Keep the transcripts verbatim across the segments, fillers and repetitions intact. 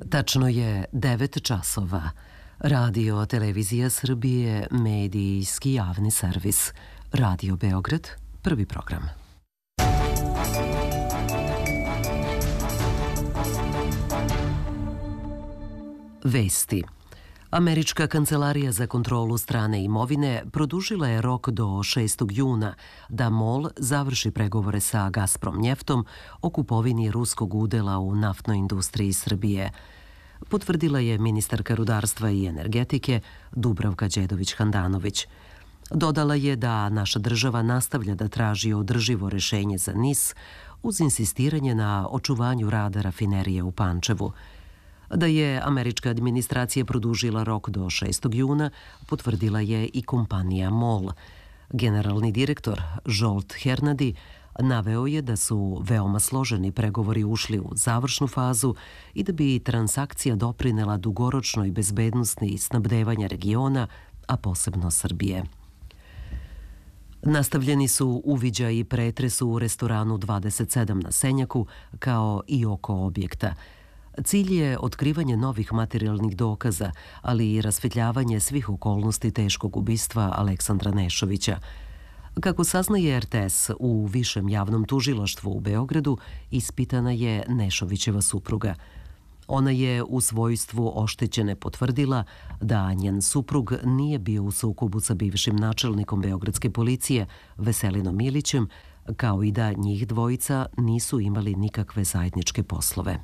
Tačno je devet časova. Radio Televizija Srbije, medijski javni servis. Radio Beograd, prvi program. Vesti. Američka kancelarija za kontrolu strane imovine produžila je rok do šestog juna da MOL završi pregovore sa Gazprom njeftom o kupovini ruskog udela u naftnoj industriji Srbije. Potvrdila je ministarka rudarstva i energetike Dubravka Đedović-Handanović. Dodala je da naša država nastavlja da traži održivo rešenje za N I S uz insistiranje na očuvanju rada rafinerije u Pančevu. Da je američka administracija produžila rok do šestog juna, potvrdila je i kompanija MOL. Generalni direktor Zsolt Hernadi naveo je da su veoma složeni pregovori ušli u završnu fazu i da bi transakcija doprinela dugoročnoj bezbednosti snabdevanja regiona, a posebno Srbije. Nastavljeni su uviđaj i pretres u restoranu dvadeset sedam na Senjaku, kao i oko objekta. Cilj je otkrivanje novih materijalnih dokaza, ali i rasvetljavanje svih okolnosti teškog ubistva Aleksandra Nešovića. Kako saznaje R T S, u Višem javnom tužilaštvu u Beogradu ispitana je Nešovićeva supruga. Ona je u svojstvu oštećene potvrdila da njen suprug nije bio u sukobu sa bivšim načelnikom beogradske policije Veselinom Ilićem, kao i da njih dvojica nisu imali nikakve zajedničke poslove.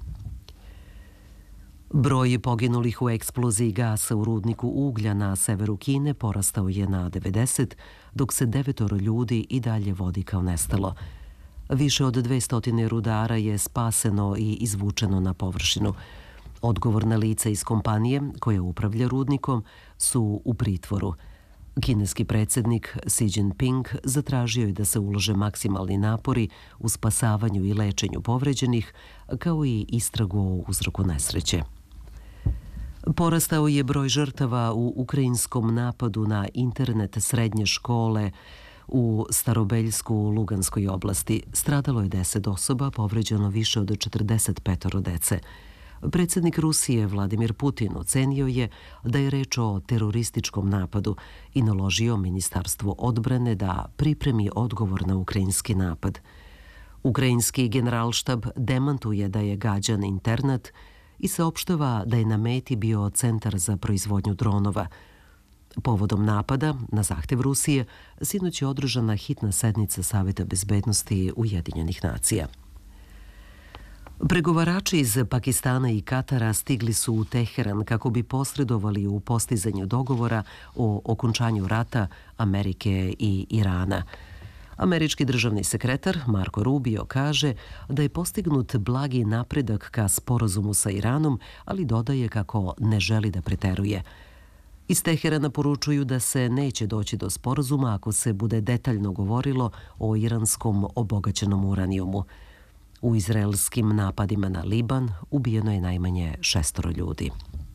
Broj poginulih u eksploziji gasa u rudniku uglja na severu Kine porastao je na devedeset, dok se devetoro ljudi i dalje vodi kao nestalo. Više od dvesta rudara je spaseno i izvučeno na površinu. Odgovorna lica iz kompanije, koja upravlja rudnikom, su u pritvoru. Kineski predsjednik Xi Jinping zatražio je da se ulože maksimalni napori u spasavanju i lečenju povređenih, kao i istragu o uzroku nesreće. Porastao je broj žrtava u ukrajinskom napadu na internet srednje škole u Starobeljsku u Luganskoj oblasti. Stradalo je deset osoba, povređeno više od četrdeset pet dece. Predsjednik Rusije Vladimir Putin ocenio je da je reč o terorističkom napadu i naložio Ministarstvu odbrane da pripremi odgovor na ukrajinski napad. Ukrajinski generalštab demantuje da je gađan internat i saopštava da je na meti bio centar za proizvodnju dronova. Povodom napada, na zahtev Rusije, sinoć je održana hitna sednica Saveta bezbednosti Ujedinjenih nacija. Pregovarači iz Pakistana i Katara stigli su u Teheran kako bi posredovali u postizanju dogovora o okončanju rata Amerike i Irana. Američki državni sekretar Marco Rubio kaže da je postignut blagi napredak ka sporazumu sa Iranom, ali dodaje kako ne želi da preteruje. Iz Teherana poručuju da se neće doći do sporazuma ako se bude detaljno govorilo o iranskom obogaćenom uranijumu. U izraelskim napadima na Liban ubijeno je najmanje šestoro ljudi.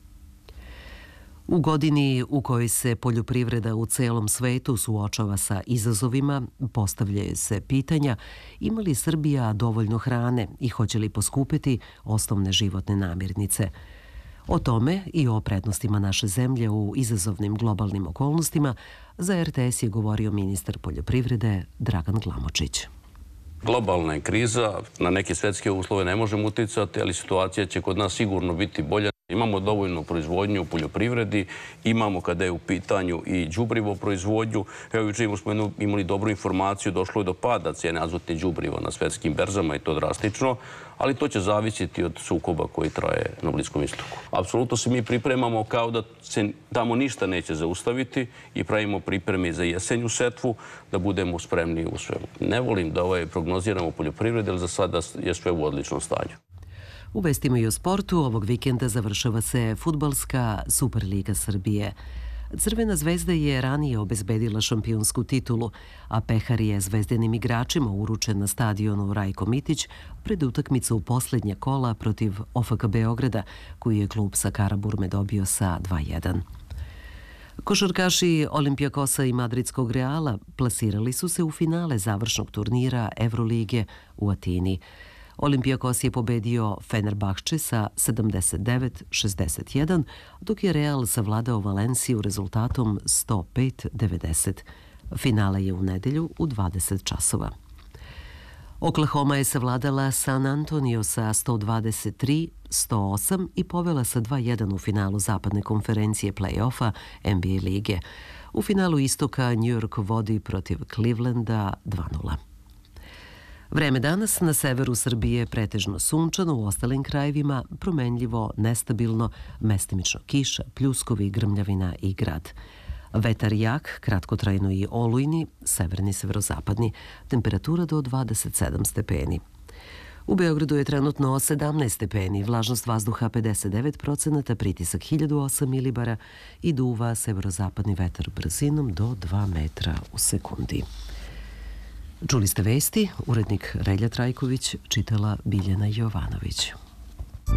U godini u kojoj se poljoprivreda u celom svetu suočava sa izazovima, postavljaju se pitanja ima li Srbija dovoljno hrane i hoće li poskupiti osnovne životne namirnice. O tome i o prednostima naše zemlje u izazovnim globalnim okolnostima za R T S je govorio ministar poljoprivrede Dragan Glamočić. Globalna je kriza, na neke svetske uslove ne možemo uticati, ali situacija će kod nas sigurno biti bolja. Imamo dovoljnu proizvodnju u poljoprivredi, imamo kada je u pitanju i đubrivo proizvodnju. Evo jučer smo imali dobru informaciju, došlo je do pada cijene azotnih đubriva na svetskim berzama i to drastično, ali to će zavisiti od sukoba koji traje na Bliskom istoku. Apsolutno se mi pripremamo kao da se tamo ništa neće zaustaviti i pravimo pripreme za jesenju setvu da budemo spremni u svemu. Ne volim da ovaj prognoziramo poljoprivrede, ali za sada je sve u odličnom stanju. U vestima i o sportu ovog vikenda završava se fudbalska Superliga Srbije. Crvena zvezda je ranije obezbedila šampionsku titulu, a pehar je zvezdanim igračima uručen na stadionu Rajko Mitić pred utakmicu u posljednje kola protiv O F K Beograda, koji je klub sa Karaburme dobio sa dva jedan. Košarkaši Olimpijakosa i Madridskog Reala plasirali su se u finale završnog turnira Evrolige u Atini. Olimpijakos je pobedio Fenerbahče sa sedamdeset devet šezdeset jedan, dok je Real savladao Valenciju rezultatom sto pet devedeset. Finale je u nedelju u dvadeset časova. Oklahoma je savladala San Antonio sa sto dvadeset tri sto osam i povela sa dva jedan u finalu zapadne konferencije play-offa N B A lige. U finalu istoka New York vodi protiv Clevelanda dva nula. Vreme danas na severu Srbije pretežno sunčano, u ostalim krajevima promenljivo, nestabilno, mestimično kiša, pljuskovi, grmljavina i grad. Vetar jak, kratkotrajno i olujni, severni severozapadni, temperatura do dvadeset sedam stepeni. U Beogradu je trenutno sedamnaest stepeni, vlažnost vazduha pedeset devet procenata, pritisak hiljadu osam milibara i duva severozapadni vetar brzinom do dva metra u sekundi. Čuli ste vesti, urednik Relja Trajković, čitala Biljana Jovanović.